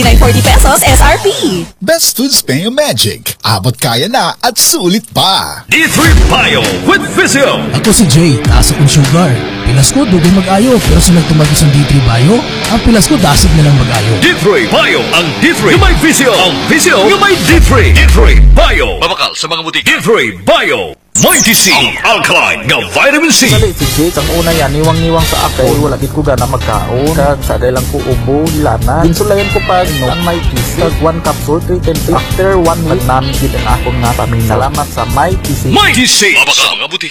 $29.40 pesos SRP. Best Foods Payo Magic. Abot kaya na at sulit pa. D3 Bio with Vizio. Ako si Jay, taas akong sugar. Pilas ko, dugay mag-ayo. Pero sa nagtumagos ang D3 Bio, ang pilas ko, dasig na lang mag-ayo. D3 Bio. Ang D3 yung may Vizio. Ang Vizio yung may D3. D3 Bio. Babakal sa mga butik. D3 Bio. Mighty C. Ang alkaline nga vitamin C. Dali si Jake, ang una yan, niwang-niwang sa akin. Wala gid ko gana magkaon. Kag sa lang ko ubo, hilana. Insulayan ko pa, no, ang Mighty C. Kag 1 capsule, 310. After 1 week, namin gid ang akong nga paminaw. Salamat sa Mighty C. Mighty C. Babakal sa mga butik.